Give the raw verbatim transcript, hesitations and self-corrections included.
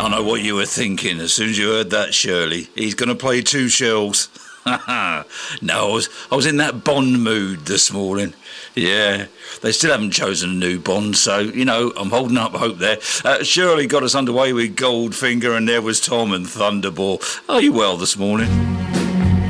I know what you were thinking as soon as you heard that, Shirley. He's going to play two shells. No, I was, I was in that Bond mood this morning. Yeah, they still haven't chosen a new Bond, so, you know, I'm holding up hope there. Uh, Shirley got us underway with Goldfinger, and there was Tom and Thunderball. Are you well this morning?